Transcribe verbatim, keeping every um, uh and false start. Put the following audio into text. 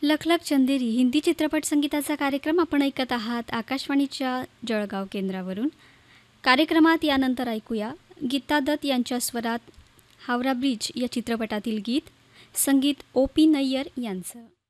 लख लख चंदेरी हिंदी चित्रपट संगीताचा कार्यक्रम आपण ऐकत आहात आकाशवाणीच्या जळगाव केंद्रावरून. कार्यक्रमात यानंतर ऐकूया गीता दत्त यांच्या स्वरात हावरा ब्रिज या चित्रपटातील गीत, संगीत ओ पी नय्यर यांचं.